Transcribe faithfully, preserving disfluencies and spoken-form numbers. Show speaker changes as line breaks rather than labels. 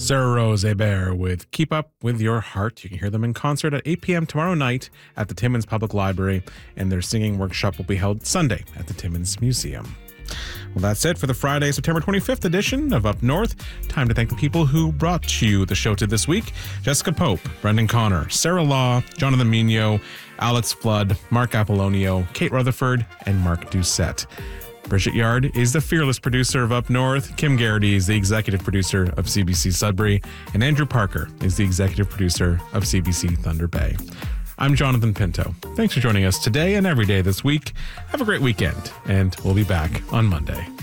Sarah Rose Hebert with Keep Up With Your Heart. You can hear them in concert at eight p.m. tomorrow night at the Timmins Public Library, and their singing workshop will be held Sunday at the Timmins Museum. Well, that's it for the Friday, September twenty-fifth edition of Up North. Time to thank the people who brought you the show to this week. Jessica Pope, Brendan Connor, Sarah Law, Jonathan Mino, Alex Flood, Mark Apollonio, Kate Rutherford, and Mark Doucette. Bridget Yard is the fearless producer of Up North. Kim Garrity is the executive producer of C B C Sudbury. And Andrew Parker is the executive producer of C B C Thunder Bay. I'm Jonathan Pinto. Thanks for joining us today and every day this week. Have a great weekend, and we'll be back on Monday.